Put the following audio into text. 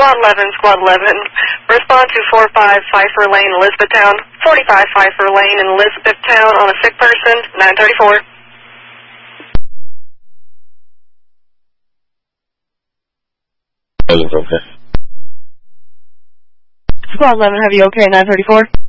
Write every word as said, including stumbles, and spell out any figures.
Squad eleven, Squad eleven. Respond to four five Pfeiffer Lane, Elizabethtown. forty-five Pfeiffer Lane in Elizabethtown on a sick person, nine thirty-four. Okay. Squad eleven, have you okay, nine thirty-four?